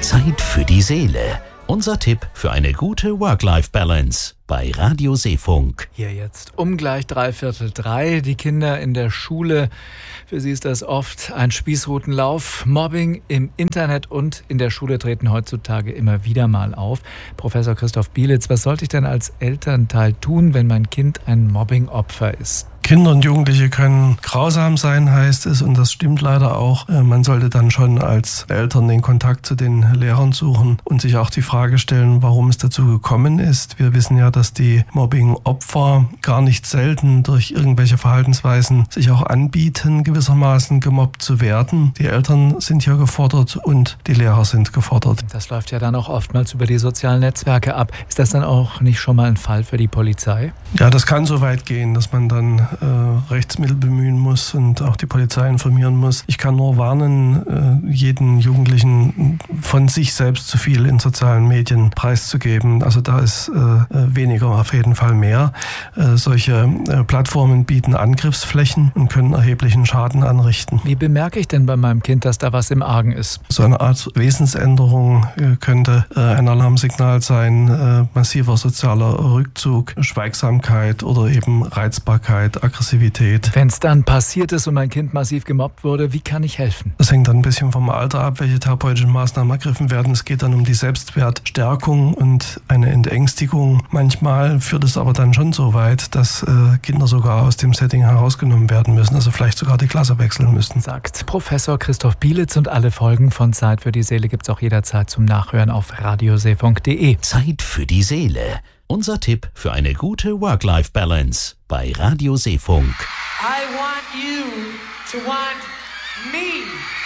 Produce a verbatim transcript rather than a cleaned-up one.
Zeit für die Seele. Unser Tipp für eine gute Work-Life-Balance bei Radio Seefunk. Hier jetzt um gleich dreiviertel drei. Die Kinder in der Schule, für sie ist das oft ein Spießrutenlauf. Mobbing im Internet und in der Schule treten heutzutage immer wieder mal auf. Professor Christoph Bielitz, was sollte ich denn als Elternteil tun, wenn mein Kind ein Mobbing-Opfer ist? Kinder und Jugendliche können grausam sein, heißt es, und das stimmt leider auch. Man sollte dann schon als Eltern den Kontakt zu den Lehrern suchen und sich auch die Frage stellen, warum es dazu gekommen ist. Wir wissen ja, dass die Mobbing-Opfer gar nicht selten durch irgendwelche Verhaltensweisen sich auch anbieten, gewissermaßen gemobbt zu werden. Die Eltern sind hier gefordert und die Lehrer sind gefordert. Das läuft ja dann auch oftmals über die sozialen Netzwerke ab. Ist das dann auch nicht schon mal ein Fall für die Polizei? Ja, das kann so weit gehen, dass man dann Äh, Rechtsmittel bemühen muss und auch die Polizei informieren muss. Ich kann nur warnen, äh, jeden Jugendlichen von sich selbst zu viel in sozialen Medien preiszugeben. Also da ist äh, weniger auf jeden Fall mehr. Äh, solche äh, Plattformen bieten Angriffsflächen und können erheblichen Schaden anrichten. Wie bemerke ich denn bei meinem Kind, dass da was im Argen ist? So eine Art Wesensänderung äh, könnte äh, ein Alarmsignal sein, äh, massiver sozialer Rückzug, Schweigsamkeit oder eben Reizbarkeit, Aggressivität. Wenn es dann passiert ist und mein Kind massiv gemobbt wurde, wie kann ich helfen? Das hängt dann ein bisschen vom Alter ab, welche therapeutischen Maßnahmen ergriffen werden. Es geht dann um die Selbstwertstärkung und eine Entängstigung. Manchmal führt es aber dann schon so weit, dass äh, Kinder sogar aus dem Setting herausgenommen werden müssen, also vielleicht sogar die Klasse wechseln müssen. Sagt Professor Christoph Bielitz, und alle Folgen von Zeit für die Seele gibt es auch jederzeit zum Nachhören auf radioseefunk punkt de. Zeit für die Seele. Unser Tipp für eine gute Work-Life-Balance bei Radio Seefunk. I want you to want me.